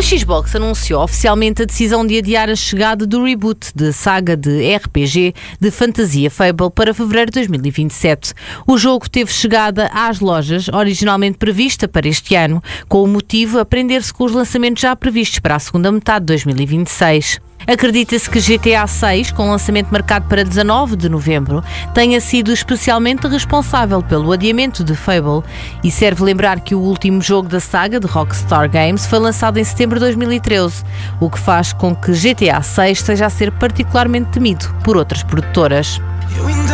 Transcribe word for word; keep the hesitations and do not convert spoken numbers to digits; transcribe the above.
A Xbox anunciou oficialmente a decisão de adiar a chegada do reboot de saga de R P G de fantasia Fable para fevereiro de dois mil e vinte e sete. O jogo teve chegada às lojas, originalmente prevista para este ano, com o motivo a prender-se com os lançamentos já previstos para a segunda metade de dois mil e vinte e seis. Acredita-se que G T A seis, com lançamento marcado para dezanove de novembro, tenha sido especialmente responsável pelo adiamento de Fable, e serve lembrar que o último jogo da saga de Rockstar Games foi lançado em setembro de dois mil e treze, o que faz com que G T A seis esteja a ser particularmente temido por outras produtoras.